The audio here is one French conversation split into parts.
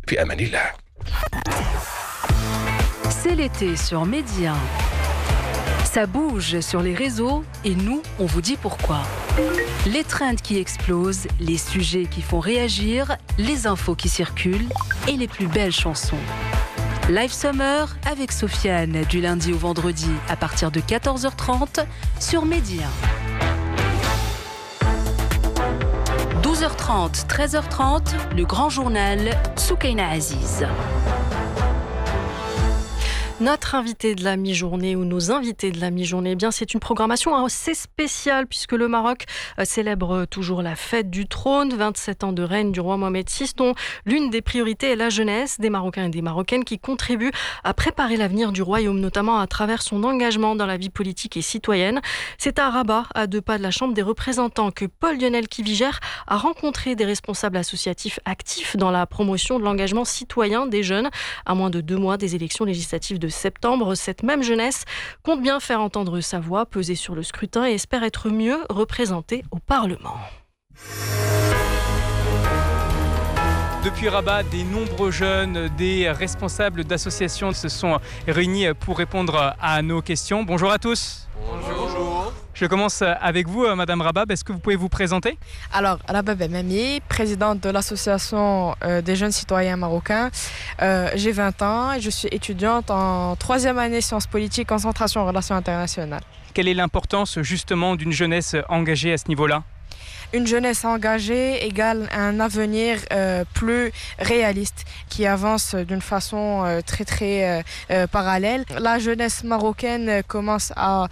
في أمان الله. C'est l'été sur Média. Ça bouge sur les réseaux et nous, on vous dit pourquoi. Les trends qui explosent, les sujets qui font réagir, les infos qui circulent et les plus belles chansons. Live Summer avec Sofiane du lundi au vendredi à partir de 14h30 sur Média. 12h30, 13h30, le grand journal Soukaina Aziz. Notre invité de la mi-journée ou nos invités de la mi-journée, eh bien c'est une programmation assez spéciale puisque le Maroc célèbre toujours la fête du trône, 27 ans de règne du roi Mohamed VI, dont l'une des priorités est la jeunesse des Marocains et des Marocaines qui contribuent à préparer l'avenir du royaume, notamment à travers son engagement dans la vie politique et citoyenne. C'est à Rabat, à 2 pas de la Chambre des représentants, que Paul-Lionel Kiviger a rencontré des responsables associatifs actifs dans la promotion de l'engagement citoyen des jeunes. À moins de 2 mois des élections législatives de septembre, cette même jeunesse compte bien faire entendre sa voix, peser sur le scrutin et espère être mieux représentée au Parlement. Depuis Rabat, des nombreux jeunes, des responsables d'associations se sont réunis pour répondre à nos questions. Bonjour à tous. Bonjour. Je commence avec vous, Madame Rabab. Est-ce que vous pouvez vous présenter ? Alors, Rabab Mami, présidente de l'association des jeunes citoyens marocains. J'ai 20 ans et je suis étudiante en 3e année sciences politiques, concentration en relations internationales. Quelle est l'importance justement d'une jeunesse engagée à ce niveau-là ? Une jeunesse engagée égale un avenir plus réaliste qui avance d'une façon très parallèle. La jeunesse marocaine commence à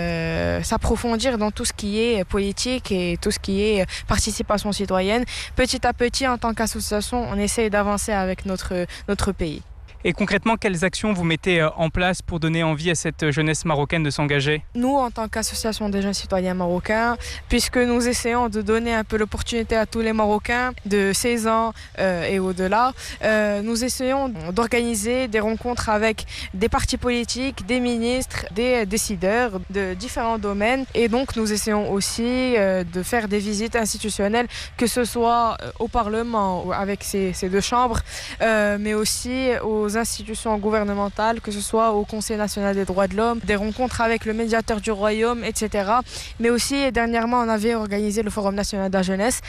s'approfondir dans tout ce qui est politique et tout ce qui est participation citoyenne. Petit à petit, en tant qu'association, on essaye d'avancer avec notre pays. Et concrètement, quelles actions vous mettez en place pour donner envie à cette jeunesse marocaine de s'engager ? Nous, en tant qu'association des jeunes citoyens marocains, puisque nous essayons de donner un peu l'opportunité à tous les Marocains de 16 ans et au-delà, nous essayons d'organiser des rencontres avec des partis politiques, des ministres, des décideurs de différents domaines. Et donc, nous essayons aussi de faire des visites institutionnelles, que ce soit au Parlement avec ces 2 chambres, mais aussi aux institutions gouvernementales, que ce soit au Conseil national des droits de l'homme, des rencontres avec le médiateur du royaume, etc. Mais aussi, dernièrement, on avait organisé le Forum national de la jeunesse,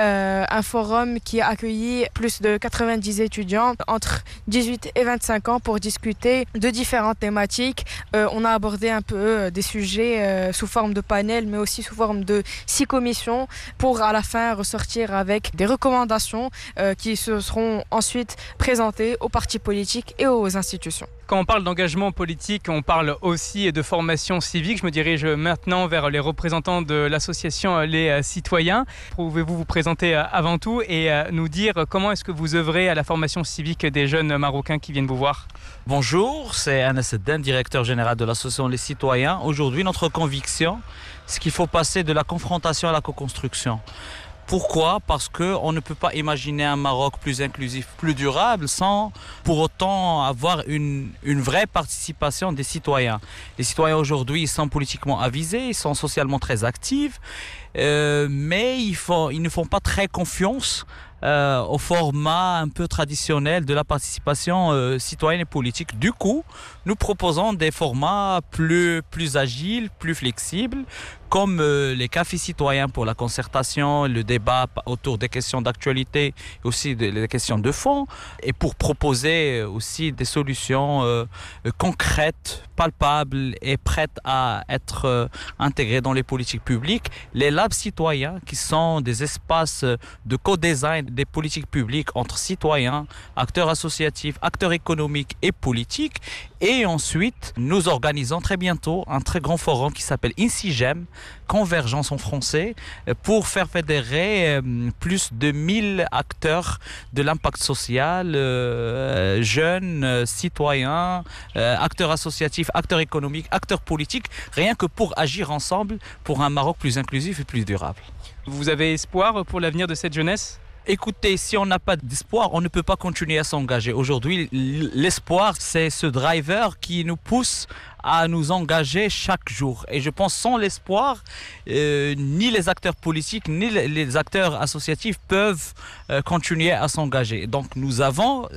un forum qui a accueilli plus de 90 étudiants entre 18 et 25 ans pour discuter de différentes thématiques. On a abordé un peu des sujets sous forme de panel, mais aussi sous forme de 6 commissions pour à la fin ressortir avec des recommandations qui se seront ensuite présentées aux partis politiques et aux institutions. Quand on parle d'engagement politique, on parle aussi de formation civique. Je me dirige maintenant vers les représentants de l'association Les Citoyens. Pouvez-vous vous présenter avant tout et nous dire comment est-ce que vous œuvrez à la formation civique des jeunes Marocains qui viennent vous voir ? Bonjour, c'est Anas Eddin, directeur général de l'association Les Citoyens. Aujourd'hui, notre conviction, c'est qu'il faut passer de la confrontation à la co-construction. Pourquoi ? Parce qu'on ne peut pas imaginer un Maroc plus inclusif, plus durable, sans pour autant avoir une vraie participation des citoyens. Les citoyens aujourd'hui, ils sont politiquement avisés, ils sont socialement très actifs, mais ils ne font pas très confiance au format un peu traditionnel de la participation citoyenne et politique. Du coup, nous proposons des formats plus agiles, plus flexibles, comme les cafés citoyens pour la concertation, le débat autour des questions d'actualité et aussi des questions de fond, et pour proposer aussi des solutions concrètes, palpables et prêtes à être intégrées dans les politiques publiques. Les labs citoyens, qui sont des espaces de co-design des politiques publiques entre citoyens, acteurs associatifs, acteurs économiques et politiques. Et ensuite, nous organisons très bientôt un très grand forum qui s'appelle INSIGEM, Convergence en français, pour faire fédérer plus de 1000 acteurs de l'impact social, jeunes, citoyens, acteurs associatifs, acteurs économiques, acteurs politiques, rien que pour agir ensemble pour un Maroc plus inclusif et plus durable. Vous avez espoir pour l'avenir de cette jeunesse ? Écoutez, si on n'a pas d'espoir, on ne peut pas continuer à s'engager. Aujourd'hui, l'espoir, c'est ce driver qui nous pousse à nous engager chaque jour. Et je pense sans l'espoir, ni les acteurs politiques, ni les acteurs associatifs peuvent continuer à s'engager. Donc nous avons